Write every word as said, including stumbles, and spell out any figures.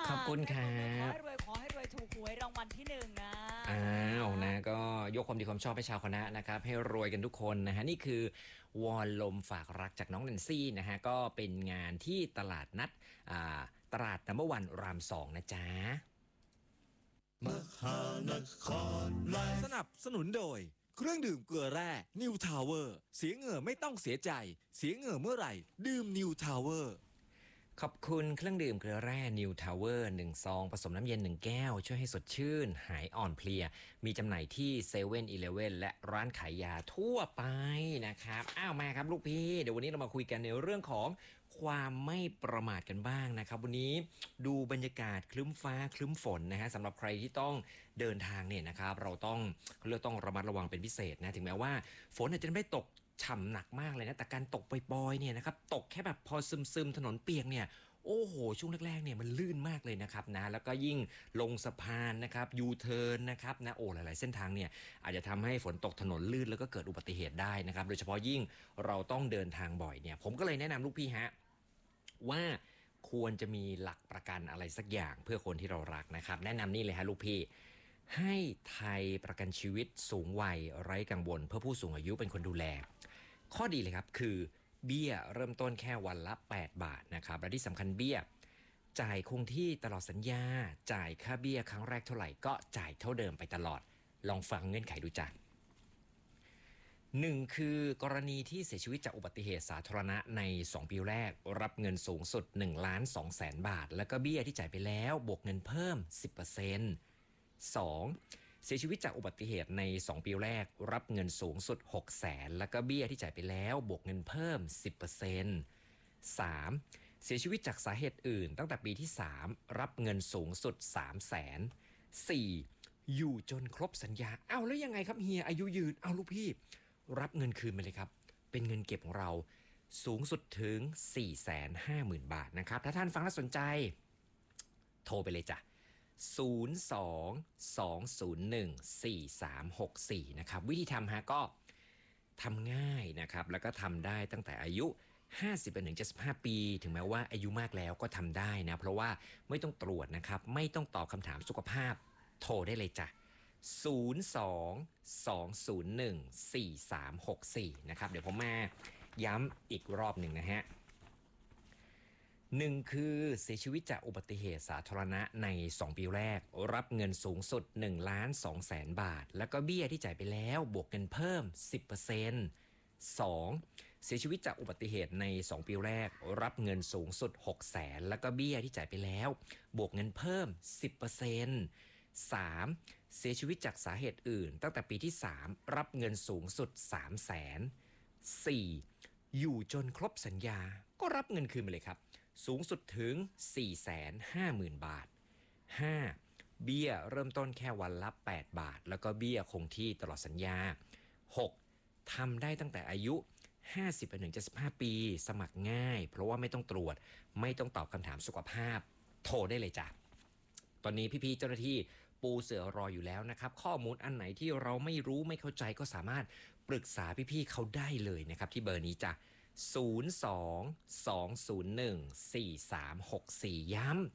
ขอบคุณครัขอบ ให้รวยขอให้รวยถูกหวยรางวัลที่หนึ่งนะอ้าวนะก็ยกความดีความชอบให้ชาวคณะนะครับให้รวยกันทุกคนนะฮะนี่คือวอนลมฝากรักจากน้องแนนซี่นะฮะก็เป็นงานที่ตลาดนัดอ่าตลาดนัมเบอร์วันรามสองนะจ๊ะมหานครไลฟ์สนับสนุนโดยเครื่องดื่มเกลือแร่นิวทาวเวอร์เสียเหงื่อไม่ต้องเสียใจเสียเหงื่อเมื่อไหร่ดื่มนิวทาวเวอร์ขอบคุณเครื่องดื่มเกลือแร่ New Tower หนึ่งซองผสมน้ำเย็นหนึ่งแก้วช่วยให้สดชื่นหายอ่อนเพลียมีจำหน่ายที่เซเว่นอีเลฟเว่นและร้านขายยาทั่วไปนะครับอ้าวมาครับลูกพี่เดี๋ยววันนี้เรามาคุยกันในเรื่องของความไม่ประมาทกันบ้างนะครับวันนี้ดูบรรยากาศคลึ้มฟ้าคลึ้มฝนนะฮะสำหรับใครที่ต้องเดินทางเนี่ยนะครับเราต้องเลือกต้องระมัดระวังเป็นพิเศษนะถึงแม้ว่าฝนอาจจะไม่ตกฉ่ำหนักมากเลยนะแต่การตกปล่อยๆเนี่ยนะครับตกแค่แบบพอซึมๆถนนเปียกเนี่ยโอ้โหช่วงแรกๆเนี่ยมันลื่นมากเลยนะครับนะแล้วก็ยิ่งลงสะพานนะครับยูเทิร์นนะครับนะโอ้หลายๆเส้นทางเนี่ยอาจจะทำให้ฝนตกถนนลื่นแล้วก็เกิดอุบัติเหตุได้นะครับโดยเฉพาะยิ่งเราต้องเดินทางบ่อยเนี่ยผมก็เลยแนะนำลูกพี่ฮะว่าควรจะมีหลักประกันอะไรสักอย่างเพื่อคนที่เรารักนะครับแนะนำนี่เลยฮะลูกพี่ให้ไทยประกันชีวิตสูงวัยไร้กังวลเพื่อผู้สูงอายุเป็นคนดูแลข้อดีเลยครับคือเบี้ยเริ่มต้นแค่วันละแปดบาทนะครับและที่สำคัญเบี้ยจ่ายคงที่ตลอดสัญญาจ่ายค่าเบี้ยครั้งแรกเท่าไหร่ก็จ่ายเท่าเดิมไปตลอดลองฟังเงื่อนไขดูจ้ะหนึ่งคือกรณีที่เสียชีวิตจากอุบัติเหตุสาธารณะในสองปีแรกรับเงินสูงสุดหนึ่งล้านสองแสนบาทแล้วก็เบี้ยที่จ่ายไปแล้วบวกเงินเพิ่ม สิบเปอร์เซ็นต์ สองเสียชีวิตจากอุบัติเหตุในสองปีแรกรับเงินสูงสุดหกแสนแล้วก็เบี้ยที่จ่ายไปแล้วบวกเงินเพิ่ม สิบเปอร์เซ็นต์ สาม เสียชีวิตจากสาเหตุอื่นตั้งแต่ปีที่สามรับเงินสูงสุดสามแสน สี่ อยู่จนครบสัญญาเอาแล้วยังไงครับเฮียอายุยืนเอาลูกพี่รับเงินคืนไปเลยครับเป็นเงินเก็บของเราสูงสุดถึง สี่แสนห้าหมื่น บาทนะครับถ้าท่านฟังแล้วสนใจโทรไปเลยจ้ะศูนย์ สอง สอง ศูนย์ หนึ่ง สี่ สาม หก สี่นะครับวิธีทำฮะก็ทำง่ายนะครับแล้วก็ทำได้ตั้งแต่อายุห้าสิบไปถึงเจ็ดสิบห้าปีถึงแม้ว่าอายุมากแล้วก็ทำได้นะเพราะว่าไม่ต้องตรวจนะครับไม่ต้องตอบคำถามสุขภาพโทรได้เลยจ้ะศูนย์ สอง สอง ศูนย์ หนึ่ง สี่ สาม หก สี่นะครับเดี๋ยวผมมาย้ำอีกรอบหนึ่งนะฮะหนึ่งคือเสียชีวิตจากอุบัติเหตุสาธารณะในสองปีแรกรับเงินสูงสุดหนึ่งล้านสองแสนบาทแล้วก็เบี้ยที่จ่ายไปแล้วบวกเงินเพิ่ม สิบเปอร์เซ็นต์ สอง เสียชีวิตจากอุบัติเหตุในสองปีแรกรับเงินสูงสุดหกแสนแล้วก็เบี้ยที่จ่ายไปแล้วบวกเงินเพิ่ม สิบเปอร์เซ็นต์ สาม เสียชีวิตจากสาเหตุอื่นตั้งแต่ปีที่สามรับเงินสูงสุดสามแสน สี่ อยู่จนครบสัญญาก็รับเงินคืนไปเลยครับสูงสุดถึง สี่แสนห้าหมื่น บาท ห้า เบี้ยเริ่มต้นแค่วันละแปดบาทแล้วก็เบี้ยคงที่ตลอดสัญญา หก ทำได้ตั้งแต่อายุห้าสิบไปถึงเจ็ดสิบห้าปีสมัครง่ายเพราะว่าไม่ต้องตรวจไม่ต้องตอบคำถามสุขภาพโทรได้เลยจ้ะตอนนี้พี่ๆเจ้าหน้าที่ปูเสือรออยู่แล้วนะครับข้อมูลอันไหนที่เราไม่รู้ไม่เข้าใจก็สามารถปรึกษาพี่ๆเขาได้เลยนะครับที่เบอร์นี้จ้ะศูนย์ สอง สอง ศูนย์ หนึ่ง สี่ สาม หก สี่ย้